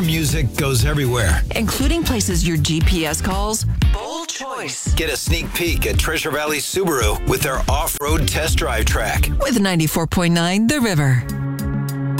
music goes everywhere, including places your GPS calls bold choice. Get a sneak peek at Treasure Valley Subaru with their off-road test drive track. With 94.9 The River.